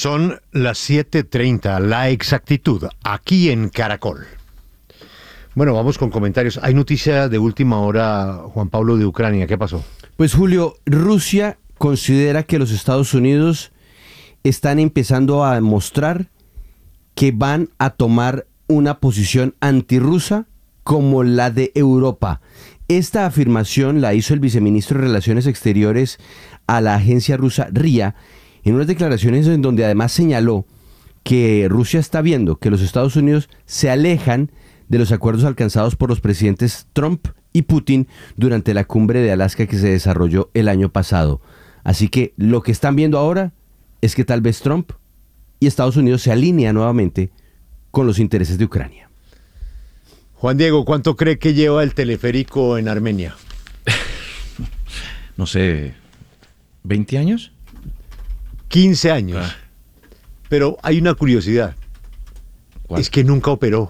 Son las 7:30, la exactitud, aquí en Caracol. Bueno, vamos con comentarios. Hay noticia de última hora, Juan Pablo, de Ucrania. ¿Qué pasó? Pues Julio, Rusia considera que los Estados Unidos están empezando a mostrar que van a tomar una posición antirrusa como la de Europa. Esta afirmación la hizo el viceministro de Relaciones Exteriores a la agencia rusa RIA en unas declaraciones en donde además señaló que Rusia está viendo que los Estados Unidos se alejan de los acuerdos alcanzados por los presidentes Trump y Putin durante la cumbre de Alaska que se desarrolló el año pasado. Así que lo que están viendo ahora es que tal vez Trump y Estados Unidos se alinean nuevamente con los intereses de Ucrania. Juan Diego, ¿cuánto cree que lleva el teleférico en Armenia? No sé, ¿20 años? 15 años. Pero hay una curiosidad. ¿Cuál? Es que nunca operó.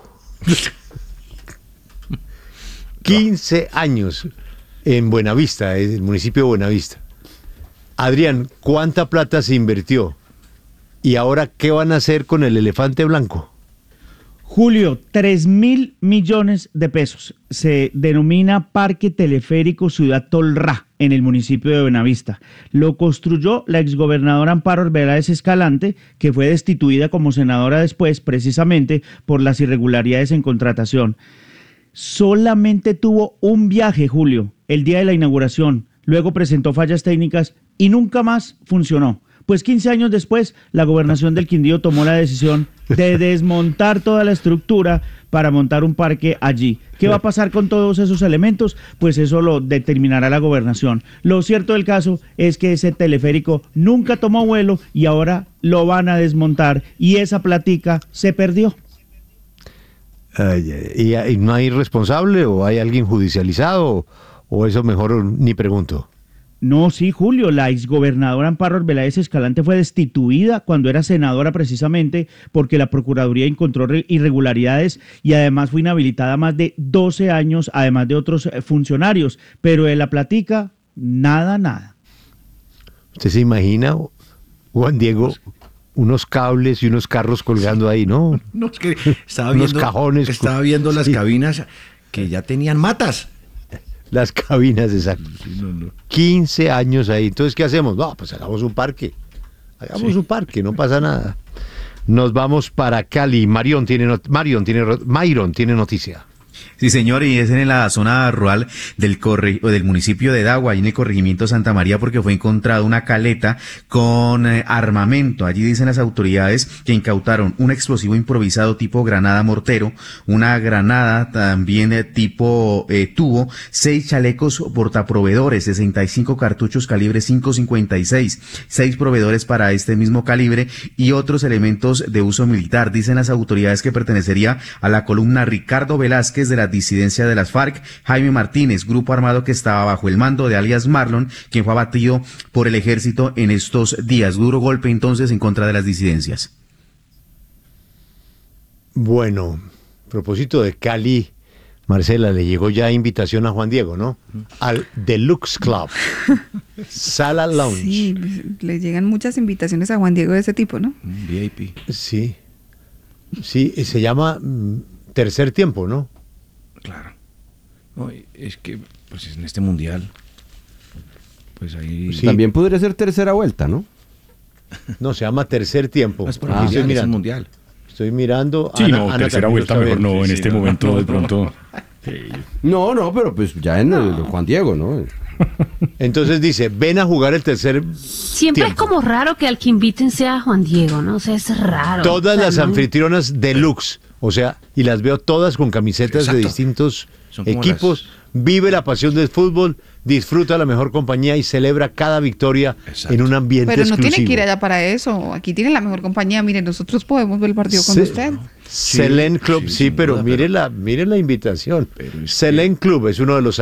15 años en Buenavista, el municipio de Buenavista. Adrián, ¿cuánta plata se invirtió? ¿Y ahora qué van a hacer con el elefante blanco? Julio, 3.000 millones de pesos. Se denomina Parque Teleférico Ciudad Tolrá en el municipio de Buenavista. Lo construyó la exgobernadora Amparo Arbeláez Escalante, que fue destituida como senadora después, precisamente por las irregularidades en contratación. Solamente tuvo un viaje, Julio, el día de la inauguración. Luego presentó fallas técnicas y nunca más funcionó. Pues 15 años después, la gobernación del Quindío tomó la decisión de desmontar toda la estructura para montar un parque allí. ¿Qué va a pasar con todos esos elementos? Pues eso lo determinará la gobernación. Lo cierto del caso es que ese teleférico nunca tomó vuelo y ahora lo van a desmontar y esa platica se perdió. ¿Y no hay responsable o hay alguien judicializado o eso mejor ni pregunto? No, sí, Julio, la exgobernadora Amparo Arbeláez Escalante fue destituida cuando era senadora precisamente porque la Procuraduría encontró irregularidades y además fue inhabilitada más de 12 años, además de otros funcionarios. Pero de la platica, nada. ¿Usted se imagina, Juan Diego, unos cables y unos carros colgando ahí, no? No, es que unos cajones. Estaba viendo las cabinas que ya tenían matas. Las cabinas, exacto. No. 15 años ahí. Entonces, ¿qué hacemos? No, pues hagamos un parque. Un parque, no pasa nada. Nos vamos para Cali. Myron tiene noticia. Sí, señor, y es en la zona rural del municipio de Dagua, y en el corregimiento Santa María, porque fue encontrada una caleta con armamento. Allí dicen las autoridades que incautaron un explosivo improvisado tipo granada mortero, una granada también de tipo tubo, 6 chalecos portaproveedores, 65 cartuchos calibre 5.56, 6 proveedores para este mismo calibre y otros elementos de uso militar. Dicen las autoridades que pertenecería a la columna Ricardo Velázquez de la disidencia de las FARC, Jaime Martínez, grupo armado que estaba bajo el mando de alias Marlon, quien fue abatido por el ejército en estos días. Duro golpe entonces en contra de las disidencias. Bueno, a propósito de Cali, Marcela, le llegó ya invitación a Juan Diego, ¿no? Al Deluxe Club, Sala Lounge. Sí, le llegan muchas invitaciones a Juan Diego de ese tipo, ¿no? VIP. Sí, se llama Tercer Tiempo, ¿no? Claro. No, es que, pues en este mundial, pues ahí... Sí. También podría ser tercera vuelta, ¿no? No, se llama Tercer Tiempo. Es el mundial. Estoy mirando. Sí, Ana tercera vuelta mejor no, en este momento de pronto. No, pero pues ya en el Juan Diego, ¿no? Entonces dice, ven a jugar el tercer Siempre tiempo. es como raro que al que inviten sea Juan Diego, ¿no? O sea, es raro. Todas O sea, las anfitrionas deluxe, o sea, y las veo todas con camisetas Exacto. de distintos Son como equipos. Vive la pasión del fútbol, disfruta la mejor compañía y celebra cada victoria en un ambiente Pero no exclusivo. tiene que ir allá para eso. Aquí tiene la mejor compañía. Miren, nosotros podemos ver el partido con usted. Selene Club, sí, pero duda, mire la invitación. pero es Selene Club es uno de los